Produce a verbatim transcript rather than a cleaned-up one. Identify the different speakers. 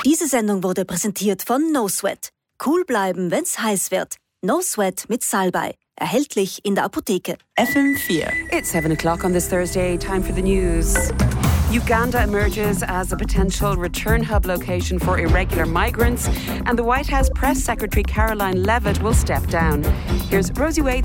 Speaker 1: Diese Sendung wurde präsentiert von No Sweat. Cool bleiben, wenn's heiß wird. No Sweat mit Salbei. Erhältlich in der Apotheke.
Speaker 2: F M four.
Speaker 3: It's seven o'clock on this Thursday. Time for the news. Uganda emerges as a potential return hub location for irregular migrants, and the White House Press Secretary Caroline Leavitt will step down. Here's Rosie Wade.